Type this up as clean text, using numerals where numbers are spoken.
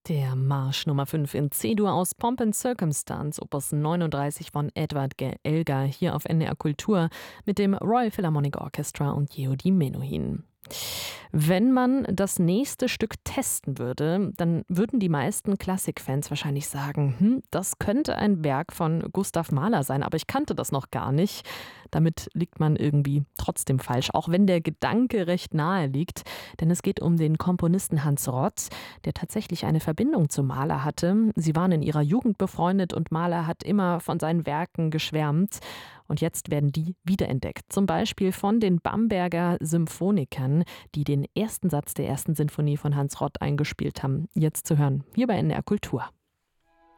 Der Marsch Nummer 5 in C-Dur aus Pomp and Circumstance, Opus 39 von Edward Elgar, hier auf NDR Kultur mit dem Royal Philharmonic Orchestra und Yehudi Menuhin. Wenn man das nächste Stück testen würde, dann würden die meisten Klassikfans wahrscheinlich sagen, das könnte ein Werk von Gustav Mahler sein, aber ich kannte das noch gar nicht. Damit liegt man irgendwie trotzdem falsch, auch wenn der Gedanke recht nahe liegt, denn es geht um den Komponisten Hans Rott, der tatsächlich eine Verbindung zu Mahler hatte. Sie waren in ihrer Jugend befreundet und Mahler hat immer von seinen Werken geschwärmt. Und jetzt werden die wiederentdeckt. Zum Beispiel von den Bamberger Symphonikern, die den ersten Satz der ersten Sinfonie von Hans Rott eingespielt haben. Jetzt zu hören, hier bei NDR Kultur.